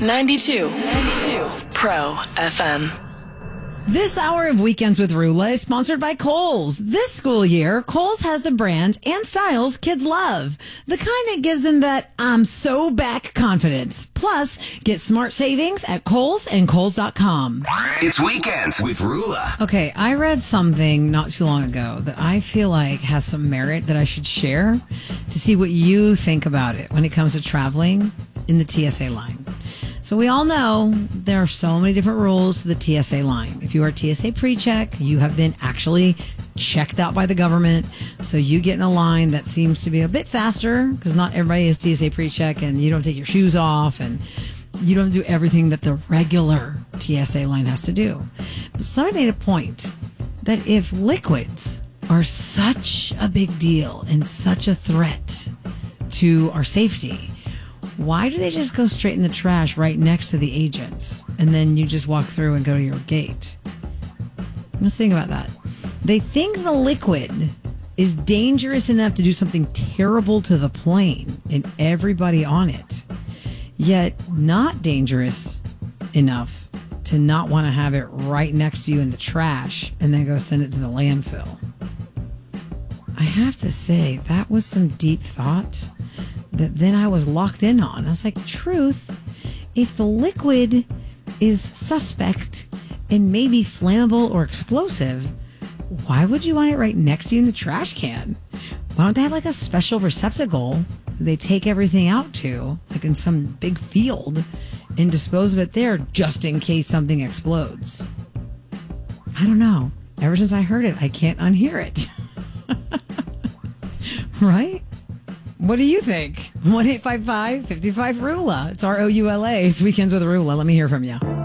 92 Pro FM. This hour of Weekends with Rula is sponsored by Kohl's. This school year, Kohl's has the brand and styles kids love. The kind that gives them that I'm so back confidence. Plus, get smart savings at Kohl's and Kohl's.com. It's Weekends with Rula. Okay, I read something not too long ago that I feel like has some merit that I should share to see what you think about it when it comes to traveling in the TSA line. So we all know there are so many different rules to the TSA line. If you are TSA pre-check, you have been actually checked out by the government. So you get in a line that seems to be a bit faster because not everybody is TSA pre-check and you don't take your shoes off and you don't do everything that the regular TSA line has to do. But somebody made a point that if liquids are such a big deal and such a threat to our safety, why do they just go straight in the trash right next to the agents and then you just walk through and go to your gate? Let's think about that. They think the liquid is dangerous enough to do something terrible to the plane and everybody on it, yet not dangerous enough to not want to have it right next to you in the trash and then go send it to the landfill. I have to say, that was some deep thought that then I was locked in on. I was like, truth, if the liquid is suspect and maybe flammable or explosive, why would you want it right next to you in the trash can? Why don't they have like a special receptacle that they take everything out to, like in some big field, and dispose of it there just in case something explodes? I don't know. Ever since I heard it, I can't unhear it. Right? What do you think? 1-855-55-RULA. It's ROULA. It's Weekends with Rula. Let me hear from you.